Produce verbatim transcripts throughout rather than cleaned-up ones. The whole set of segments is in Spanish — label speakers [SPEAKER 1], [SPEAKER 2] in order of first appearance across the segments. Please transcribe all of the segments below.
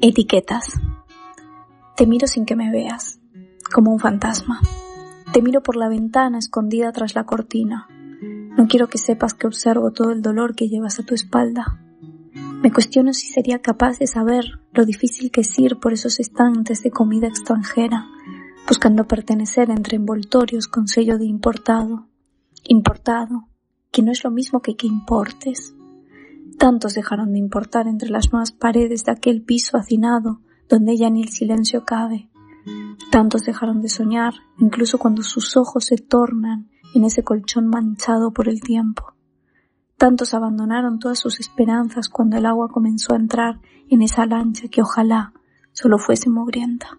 [SPEAKER 1] Etiquetas. Te miro sin que me veas, como un fantasma. Te miro por la ventana escondida tras la cortina. No quiero que sepas que observo todo el dolor que llevas a tu espalda. Me cuestiono si sería capaz de saber lo difícil que es ir por esos estantes de comida extranjera, buscando pertenecer entre envoltorios con sello de importado. Importado, que no es lo mismo que que importes. Tantos dejaron de importar entre las nuevas paredes de aquel piso hacinado donde ya ni el silencio cabe. Tantos dejaron de soñar, incluso cuando sus ojos se tornan en ese colchón manchado por el tiempo. Tantos abandonaron todas sus esperanzas cuando el agua comenzó a entrar en esa lancha que ojalá solo fuese mugrienta.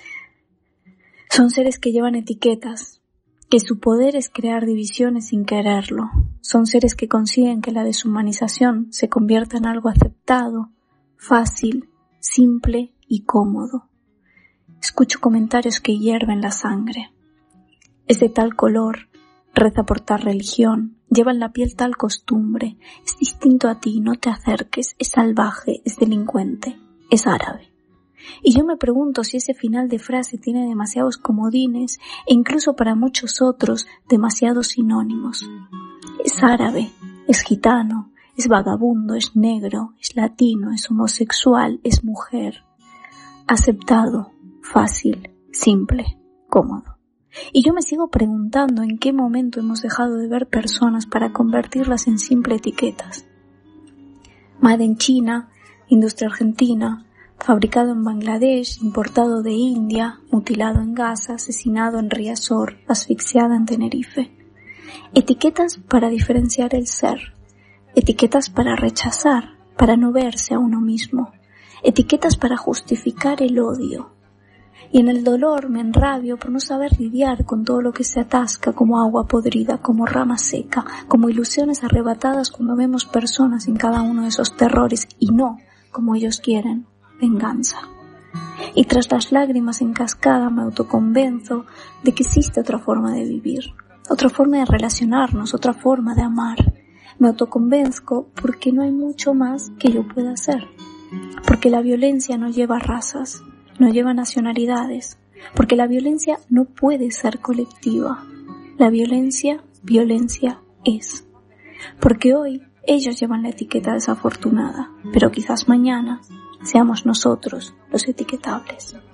[SPEAKER 1] Son seres que llevan etiquetas, que su poder es crear divisiones sin quererlo. Son seres que consiguen que la deshumanización se convierta en algo aceptado, fácil, simple y cómodo. Escucho comentarios que hierven la sangre. Es de tal color, reza por tal religión, lleva en la piel tal costumbre, es distinto a ti, no te acerques, es salvaje, es delincuente, es árabe. Y yo me pregunto si ese final de frase tiene demasiados comodines e incluso para muchos otros demasiados sinónimos. Es árabe, es gitano, es vagabundo, es negro, es latino, es homosexual, es mujer. Aceptado, fácil, simple, cómodo. Y yo me sigo preguntando en qué momento hemos dejado de ver personas para convertirlas en simples etiquetas. Made en China, industria argentina, fabricado en Bangladesh, importado de India, mutilado en Gaza, asesinado en Riazor, asfixiada en Tenerife. Etiquetas para diferenciar el ser, etiquetas para rechazar, para no verse a uno mismo, etiquetas para justificar el odio. Y en el dolor me enrabio por no saber lidiar con todo lo que se atasca como agua podrida, como rama seca, como ilusiones arrebatadas cuando vemos personas en cada uno de esos terrores y no, como ellos quieren, venganza. Y tras las lágrimas en cascada me autoconvenzo de que existe otra forma de vivir, otra forma de relacionarnos, otra forma de amar. Me autoconvenzco porque no hay mucho más que yo pueda hacer, porque la violencia no lleva razas, no lleva nacionalidades, porque la violencia no puede ser colectiva. La violencia, violencia es. Porque hoy ellos llevan la etiqueta desafortunada, pero quizás mañana seamos nosotros los etiquetables.